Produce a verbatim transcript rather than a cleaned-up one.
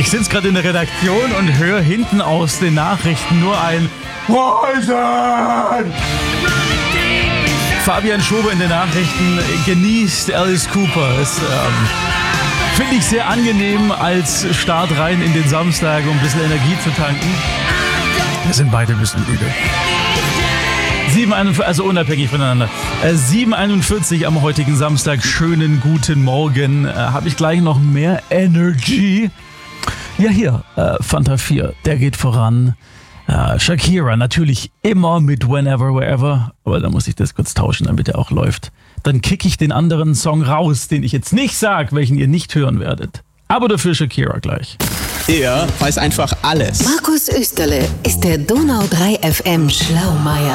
Ich sitze gerade in der Redaktion und höre hinten aus den Nachrichten nur ein Poison! Fabian Schober in den Nachrichten genießt Alice Cooper. Das ähm, finde ich sehr angenehm als Start rein in den Samstag, um ein bisschen Energie zu tanken. Wir sind beide ein bisschen müde. sieben einundvierzig, also unabhängig voneinander. Äh, sieben einundvierzig am heutigen Samstag. Schönen guten Morgen. Äh, Habe ich gleich noch mehr Energy? Ja, hier, äh, Fanta vier, der geht voran. Äh, Shakira, natürlich immer mit Whenever, Wherever. Aber da muss ich das kurz tauschen, damit er auch läuft. Dann kicke ich den anderen Song raus, den ich jetzt nicht sage, welchen ihr nicht hören werdet. Aber dafür Shakira gleich. Er weiß einfach alles. Markus Österle ist der Donau drei F M Schlaumeier.